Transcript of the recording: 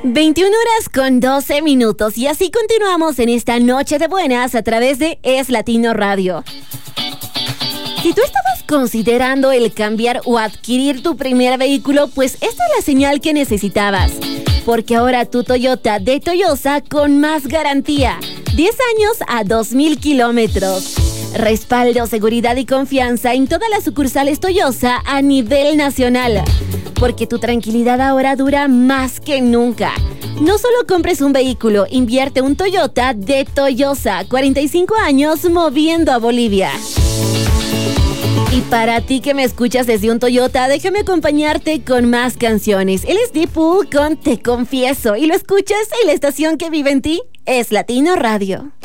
21:12 y así continuamos en esta noche de buenas a través de Es Latino Radio. Si tú estabas considerando el cambiar o adquirir tu primer vehículo, pues esta es la señal que necesitabas. Porque ahora tu Toyota de Toyosa con más garantía. 10 años a 2,000 kilómetros. Respaldo, seguridad y confianza en todas las sucursales Toyosa a nivel nacional. Porque tu tranquilidad ahora dura más que nunca. No solo compres un vehículo, invierte un Toyota de Toyosa. 45 años moviendo a Bolivia. Y para ti que me escuchas desde un Toyota, déjame acompañarte con más canciones. Él es Deepu con Te Confieso y lo escuchas en la estación que vive en ti, Es Latino Radio.